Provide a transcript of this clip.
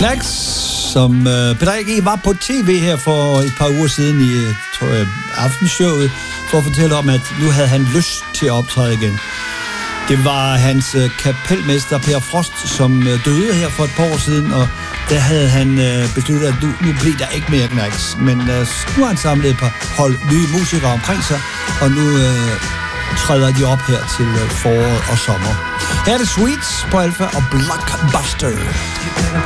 Knacks, som Peter A.G. var på tv her for et par uger siden i, tror jeg, aftenshowet, for at fortælle om, at nu havde han lyst til at optræde igen. Det var hans kapelmester Per Frost, som døde her for et par år siden, og der havde han besluttet, at nu blev der ikke mere Knacks. Men nu har han samlet et par hold nye musikere omkring sig, og nu træder de op her til foråret og sommer. Her er det Sweets på Alpha og Blockbuster.